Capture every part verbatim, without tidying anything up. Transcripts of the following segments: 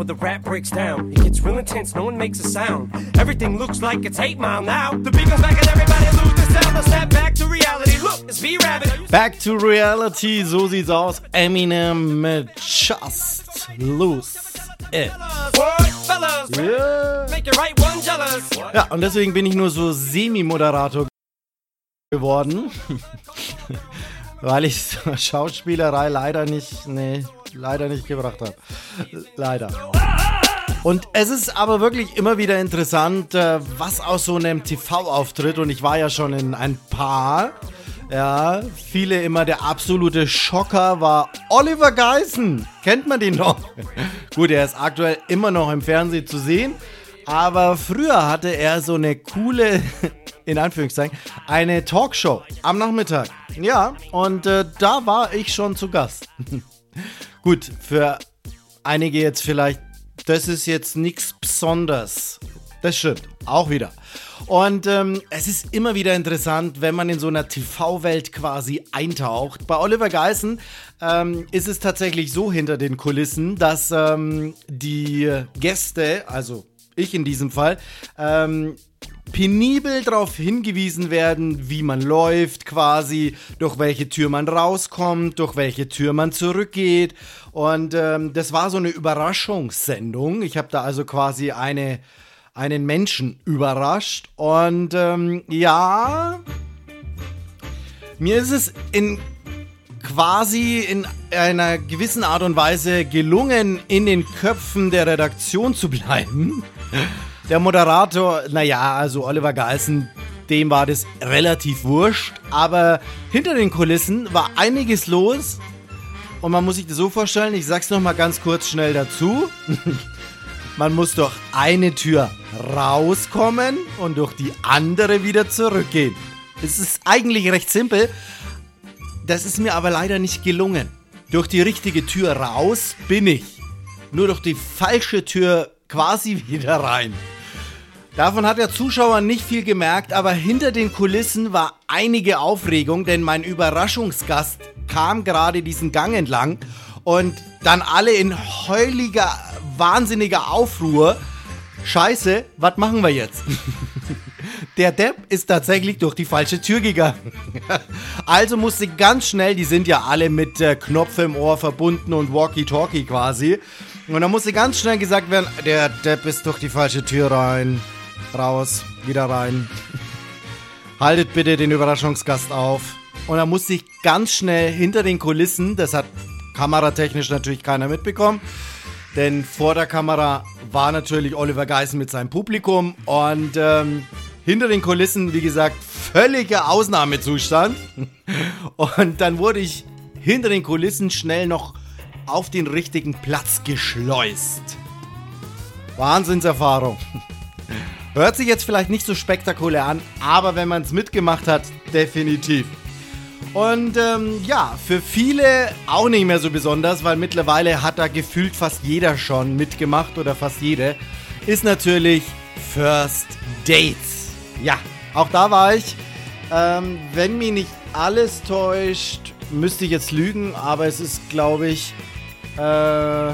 The rap breaks down, it gets real intense, no one makes a sound. Everything looks like it's eight mile now. The beat goes back and everybody loses sound. They'll snap back to reality. Look, it's V-Rabbit. Back to reality, so sieht's aus. Eminem mit Just Lose It. Yeah. Ja, und deswegen bin ich nur so Semi-Moderator geworden. Weil ich Schauspielerei leider nicht, nee, leider nicht gebracht habe. Leider. Und es ist aber wirklich immer wieder interessant, was aus so einem T V-Auftritt, und ich war ja schon in ein paar, ja, viele immer, der absolute Schocker war Oliver Geissen. Kennt man den noch? Gut, er ist aktuell immer noch im Fernsehen zu sehen, aber früher hatte er so eine coole, in Anführungszeichen, eine Talkshow am Nachmittag. Ja, und äh, da war ich schon zu Gast. Gut, für einige jetzt vielleicht, das ist jetzt nichts Besonderes. Das stimmt, auch wieder. Und ähm, es ist immer wieder interessant, wenn man in so einer T V-Welt quasi eintaucht. Bei Oliver Geissen ähm, ist es tatsächlich so hinter den Kulissen, dass ähm, die Gäste, also ich in diesem Fall, ähm, penibel darauf hingewiesen werden, wie man läuft quasi, durch welche Tür man rauskommt, durch welche Tür man zurückgeht. Und ähm, das war so eine Überraschungssendung. Ich habe da also quasi eine, einen Menschen überrascht. Und ähm, ja, mir ist es in quasi in einer gewissen Art und Weise gelungen, in den Köpfen der Redaktion zu bleiben. Der Moderator, naja, also Oliver Geissen, dem war das relativ wurscht, aber hinter den Kulissen war einiges los und man muss sich das so vorstellen, ich sag's nochmal ganz kurz schnell dazu, man muss durch eine Tür rauskommen und durch die andere wieder zurückgehen. Es ist eigentlich recht simpel, das ist mir aber leider nicht gelungen. Durch die richtige Tür raus bin ich, nur durch die falsche Tür quasi wieder rein. Davon hat der Zuschauer nicht viel gemerkt, aber hinter den Kulissen war einige Aufregung, denn mein Überraschungsgast kam gerade diesen Gang entlang und dann alle in heuliger, wahnsinniger Aufruhr. Scheiße, was machen wir jetzt? Der Depp ist tatsächlich durch die falsche Tür gegangen. Also musste ganz schnell, die sind ja alle mit äh, Knopf im Ohr verbunden und Walkie-Talkie quasi. Und dann musste ganz schnell gesagt werden, der Depp ist durch die falsche Tür rein, raus, wieder rein. Haltet bitte den Überraschungsgast auf. Und dann musste ich ganz schnell hinter den Kulissen, das hat kameratechnisch natürlich keiner mitbekommen, denn vor der Kamera war natürlich Oliver Geissen mit seinem Publikum und ähm, hinter den Kulissen, wie gesagt, völliger Ausnahmezustand. Und dann wurde ich hinter den Kulissen schnell noch auf den richtigen Platz geschleust. Wahnsinnserfahrung. Hört sich jetzt vielleicht nicht so spektakulär an, aber wenn man es mitgemacht hat, definitiv. Und ähm, ja, für viele auch nicht mehr so besonders, weil mittlerweile hat da gefühlt fast jeder schon mitgemacht oder fast jede, ist natürlich First Dates. Ja, auch da war ich. Ähm, wenn mich nicht alles täuscht, müsste ich jetzt lügen, aber es ist, glaube ich, äh,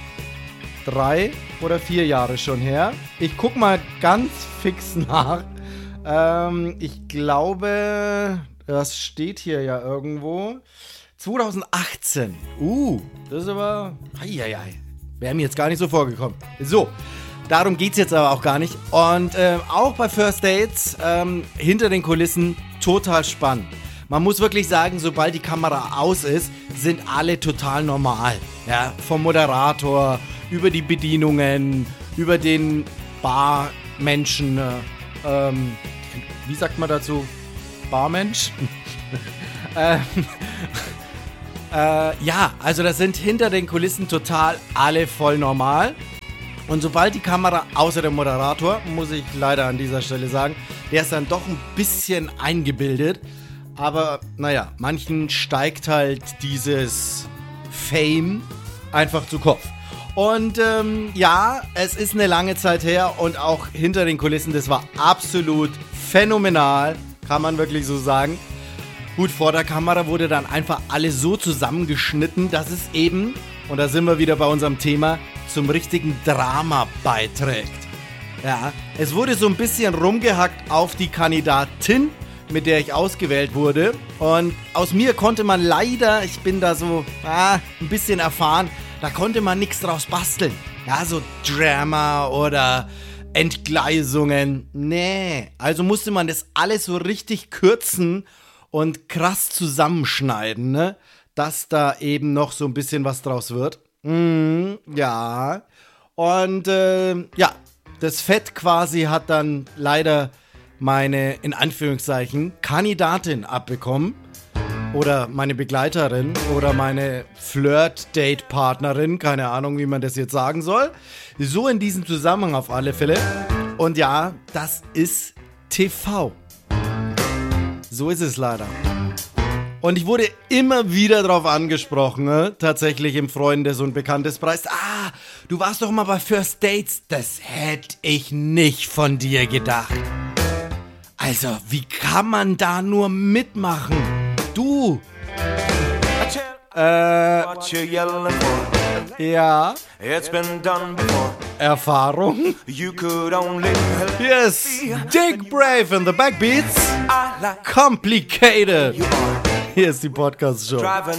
drei oder vier Jahre schon her. Ich guck mal ganz fix nach. Ähm, ich glaube, das steht hier ja irgendwo. zwanzig achtzehn. Uh, das ist aber... Eieiei. Wäre mir jetzt gar nicht so vorgekommen. So, darum geht's jetzt aber auch gar nicht. Und äh, auch bei First Dates, ähm, hinter den Kulissen, total spannend. Man muss wirklich sagen, sobald die Kamera aus ist, sind alle total normal. Ja, vom Moderator, über die Bedienungen, über den Barmenschen, äh, ähm, wie sagt man dazu? Barmensch? ähm, äh, ja, also das sind hinter den Kulissen total alle voll normal. Und sobald die Kamera, außer der Moderator, muss ich leider an dieser Stelle sagen, der ist dann doch ein bisschen eingebildet. Aber naja, manchen steigt halt dieses Fame einfach zu Kopf. Und ähm, ja, es ist eine lange Zeit her und auch hinter den Kulissen, das war absolut phänomenal, kann man wirklich so sagen. Gut, vor der Kamera wurde dann einfach alles so zusammengeschnitten, dass es eben, und da sind wir wieder bei unserem Thema, zum richtigen Drama beiträgt. Ja, es wurde so ein bisschen rumgehackt auf die Kandidatin, mit der ich ausgewählt wurde. Und aus mir konnte man leider, ich bin da so ah, ein bisschen erfahren, da konnte man nichts draus basteln. Ja, so Drama oder Entgleisungen. Nee, also musste man das alles so richtig kürzen und krass zusammenschneiden, ne? Dass da eben noch so ein bisschen was draus wird. Mm, ja. Und äh, ja, das Fett quasi hat dann leider meine, in Anführungszeichen, Kandidatin abbekommen. Oder meine Begleiterin oder meine Flirt-Date-Partnerin. Keine Ahnung, wie man das jetzt sagen soll. So in diesem Zusammenhang auf alle Fälle. Und ja, das ist T V. So ist es leider. Und ich wurde immer wieder darauf angesprochen, ne? Tatsächlich im Freundes- und Bekanntespreis. Ah, du warst doch mal bei First Dates. Das hätte ich nicht von dir gedacht. Also, wie kann man da nur mitmachen? Du! Äh, ja. Erfahrung? Hier ist Dick Brave in the Backbeats. Complicated. Hier ist die Podcast-Show.